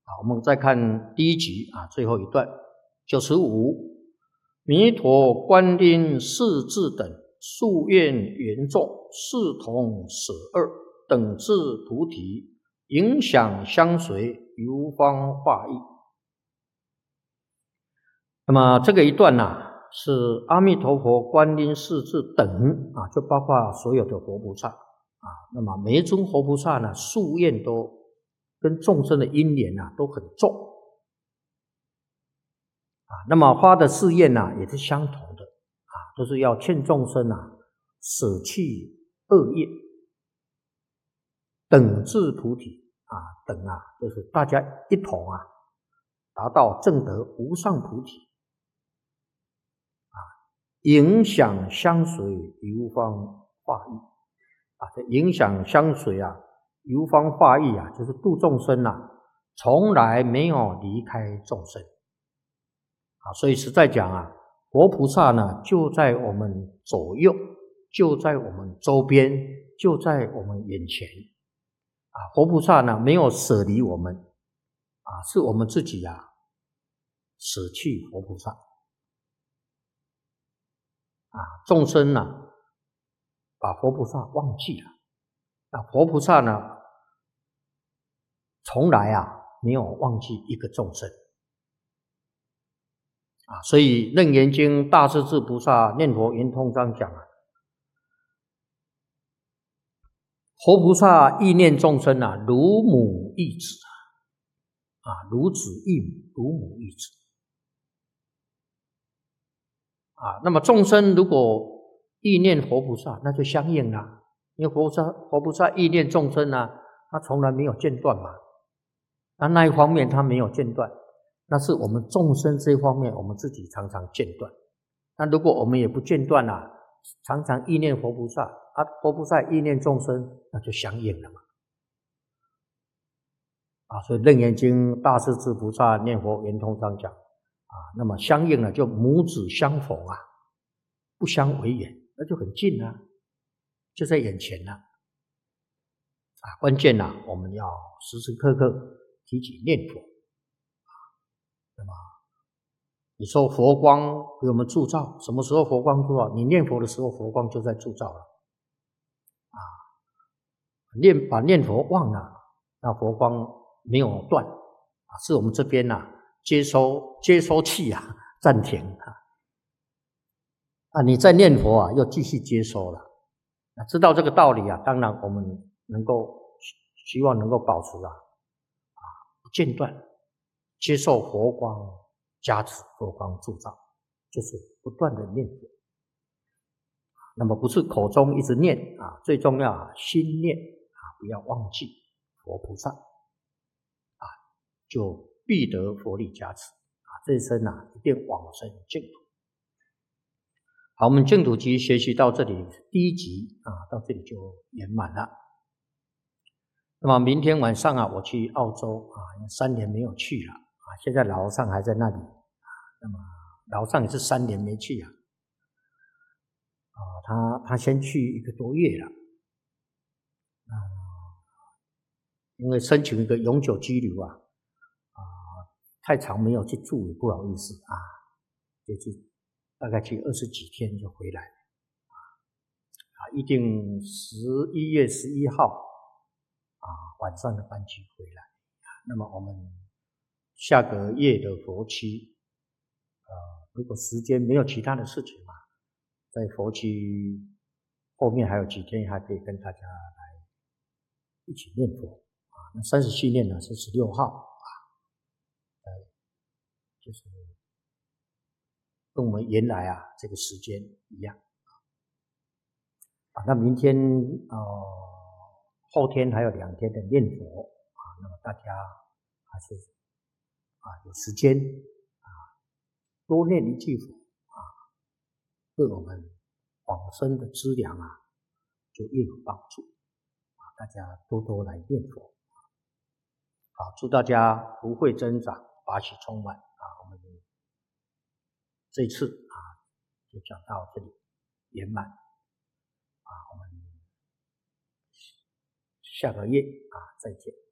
我们再看第一集最后一段95。弥陀观音世智等，夙愿缘众，视同舍二，等至菩提，影响相随，游方化义。那么这个一段是阿弥陀佛、观音、世智等就包括所有的佛菩萨那么每一尊佛菩萨呢，夙愿都跟众生的因缘都很重那么发的誓愿也是相同的都是要劝众生舍弃恶业，等至菩提等就是大家一同达到证得无上菩提影响相随，游方化义这影响相随游方化义就是度众生从来没有离开众生所以实在讲佛菩萨呢就在我们左右，就在我们周边，就在我们眼前佛菩萨呢没有舍离我们是我们自己舍弃佛菩萨众生把佛菩萨忘记了佛菩萨呢从来没有忘记一个众生所以楞严经大势至菩萨念佛圆通章讲佛菩萨意念众生如母忆子如子忆母，如母忆子那么众生如果意念佛菩萨，那就相应了，因为佛菩萨意念众生他从来没有间断嘛，那一方面他没有间断，那是我们众生这一方面我们自己常常间断。那如果我们也不间断常常意念佛菩萨佛菩萨意念众生，那就相应了嘛所以楞严经大势至菩萨念佛圆通章讲那么相应了就母子相逢不相为远，那就很近就在眼前关键我们要时时刻刻提起念佛那么你说佛光给我们铸造，什么时候佛光铸造？你念佛的时候佛光就在铸造了把念佛忘了，那佛光没有断是我们这边接收器暂停你在念佛又继续接收了知道这个道理当然我们希望能够保持不间断接受佛光加持，佛光铸造，就是不断的念佛那么不是口中一直念最重要心念不要忘记佛菩萨就必得佛力加持这一生一定往生净土。好，我们净土集学习到这里第一集到这里就圆满了。那么明天晚上我去澳洲3年没有去了现在老和尚还在那里那么老和尚也是3年没去他先去1个多月了因为申请一个永久居留太长没有去住也不好意思就去大概去20几天就回来预定11月11号晚上的班机回来那么我们下个月的佛期如果时间没有其他的事情在佛期后面还有几天还可以跟大家来一起念佛那37念是16号就是跟我们原来这个时间一样那明天后天还有2天的念佛那么大家还是有时间多念一句佛对我们往生的资粮就越有帮助大家多多来念佛好，祝大家福慧增长，法喜充满我们这一次就讲到这里圆满我们下个月再见。